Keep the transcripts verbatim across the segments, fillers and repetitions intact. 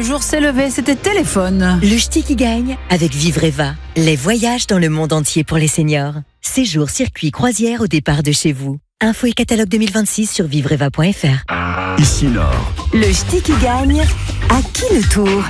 le jour s'est levé, c'était téléphone. Le ch'ti qui gagne avec Vivreva. Les voyages dans le monde entier pour les seniors. Séjour, circuit, croisière au départ de chez vous. Info et catalogue deux mille vingt-six sur vivreva point f r. Ici Nord. Le ch'ti qui gagne, à qui le tour?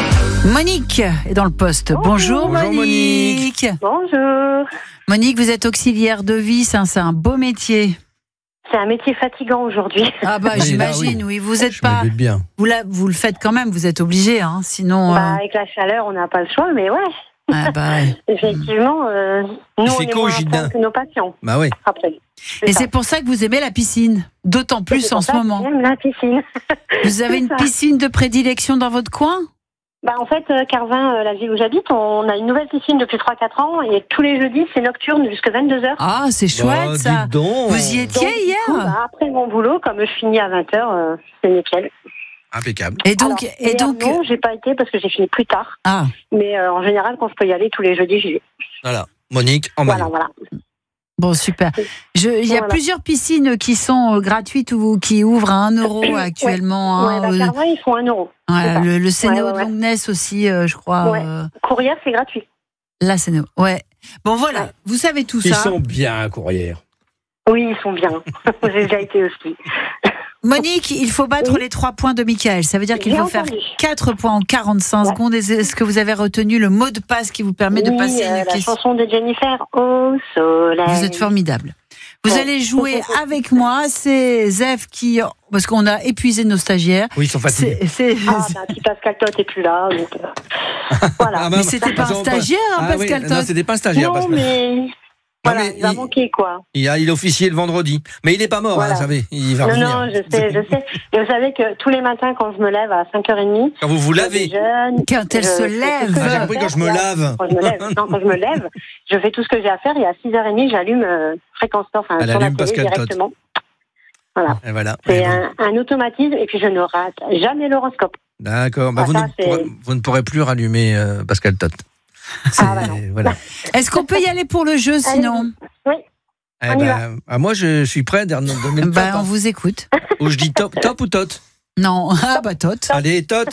Monique est dans le poste. Bonjour, Bonjour, Monique. Bonjour. Monique, vous êtes auxiliaire de vie, ça, c'est un beau métier. C'est un métier fatigant aujourd'hui. Ah bah Oui, j'imagine, là, oui. Vous êtes Je pas, me doute bien. vous, la, vous le faites quand même, vous êtes obligé, hein, sinon. Bah, euh, avec la chaleur, on n'a pas le choix, mais ouais, ah bah, ouais. effectivement, euh, nous, Il on fait est quoi au moins Gildan atteints que nos patients. Bah oui. Après. Et ça. c'est pour ça que vous aimez la piscine, d'autant plus C'est en pour ce ça que moment. j'aime la piscine. Vous avez C'est une ça. piscine de prédilection dans votre coin? Bah, en fait, euh, Carvin, euh, la ville où j'habite, on a une nouvelle piscine depuis trois quatre ans et tous les jeudis, c'est nocturne jusqu'à vingt-deux heures. Ah, c'est chouette Bah, ça. dites donc. Vous y étiez Donc, du hier coup, bah, après mon boulot, comme je finis à vingt heures, euh, c'est nickel. Impeccable. Et donc, Alors, et hier, donc, non, j'ai pas été parce que j'ai fini plus tard. ah, Mais euh, en général, quand je peux y aller tous les jeudis, j'y vais. Voilà. Monique, en Voilà, maillot. voilà. bon, super. Je, il y a Voilà. plusieurs piscines qui sont euh, gratuites ou qui ouvrent à un euro actuellement. Ouais, hein, bah, euh, Carvin, ils font un euro. ouais, c'est ça. le, le Cénéo Ouais, ouais, de ouais. Longness aussi, euh, je crois. Ouais. euh, Courrière, c'est gratuit. la Cénéo. Ouais. Bon, voilà. Ouais. Vous savez tout Ils ça. sont bien, Courrières. Oui, ils sont bien. J'ai déjà été au ski. Monique, il faut battre Oui. les trois points de Michael. Ça veut dire qu'il J'ai faut faire entendu. quatre points en quarante-cinq Ouais. secondes. Est-ce que vous avez retenu le mot de passe qui vous permet de Oui, passer euh, une la question? chanson de Jennifer, Au soleil. Vous êtes formidable. Vous Ouais. allez jouer avec moi. C'est Zef qui, parce qu'on a épuisé nos stagiaires. Oui, ils sont fatigués. C'est, c'est- Ah, bah, puis Pascal Tot est plus là. Donc, euh, voilà. Ah, mais bah, c'était pas un ils ont stagiaire, hein, Ah oui, Pascal Non, Tot. c'était pas un stagiaire. non, Pascal. mais. Voilà, mais il va il- manquer, quoi. Il a, il a officié le vendredi. Mais il n'est pas mort, Voilà. hein, vous savez. Il va Non, revenir. non, je sais, je sais. Et vous savez que tous les matins, quand je me lève à cinq heures trente, Quand vous vous je lavez. déjeune, Quand elle je se fais tout ce lève. que Ah, j'ai j'ai à compris faire, quand je me et à- lave. Quand je me lève, non, quand je me lève, je fais tout ce que j'ai à faire et à six heures trente, j'allume euh, Fréquence Nord, enfin, Elle sur la allume télé Pascal Tot. directement. Voilà. Et voilà. C'est Et vous- un, un automatisme et puis je ne rate jamais l'horoscope. D'accord. Bah, Ah, vous, ça, ne c'est- pourrez, vous ne pourrez plus rallumer euh, Pascal Tot. C'est- Ah, bah non. Voilà. Est-ce qu'on peut y aller pour le jeu sinon? Oui, Eh On y ben, ah, moi, je suis prêt à donner le top. Bah, on hein. vous écoute. Ou je dis top, top ou tot. Non, ah bah tot. Allez, tot.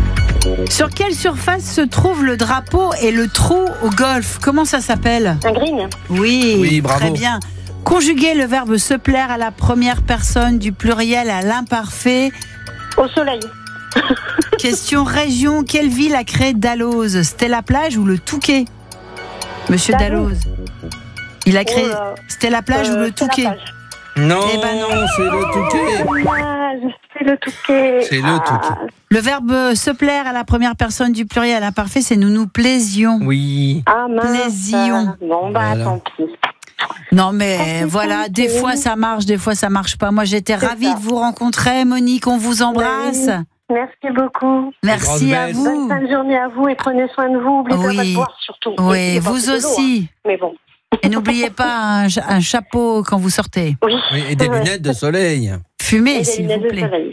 Sur quelle surface se trouve le drapeau et le trou au golf? Comment ça s'appelle? un green. Oui, Oui, bravo. très bien. Conjuguer le verbe se plaire à la première personne du pluriel à l'imparfait. Au soleil. Question région, quelle ville a créé Dalloz? C'était la plage ou le Touquet? Monsieur Dalloz. Dalloz. Il a créé. Oh là. C'était la plage ou Euh, le c'est la Touquet? plage. Non, Eh ben non. c'est le Touquet. Dommage, c'est le Touquet. C'est le Ah, Touquet. Le verbe se plaire à la première personne du pluriel à l'imparfait, c'est nous nous plaisions. Oui. Ah mince. Plaision. Bon bah Voilà. tant pis. Non mais c'est voilà, compliqué. des fois ça marche, des fois ça marche pas. Moi j'étais C'est ravie ça. de vous rencontrer, Monique. On vous embrasse. Oui. Merci beaucoup. Merci grosses à bêtes. Bonne vous. fin de journée à vous et prenez soin de vous. Oubliez Oui. pas de boire surtout. Oui, Et vous portez de l'eau, aussi. hein. Mais bon. Et n'oubliez pas un, cha- un chapeau quand vous sortez. Oui. Oui, et des Ouais. lunettes de soleil. Fumez, Et des s'il vous lunettes de plaît. soleil.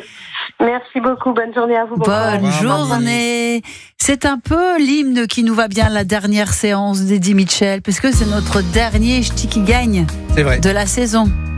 Merci beaucoup. Bonne journée à vous. Bon Bonne courage. revoir, journée. C'est un peu l'hymne qui nous va bien, la dernière séance d'Eddie Mitchell, puisque c'est notre dernier ch'ti qui gagne C'est vrai. de la saison.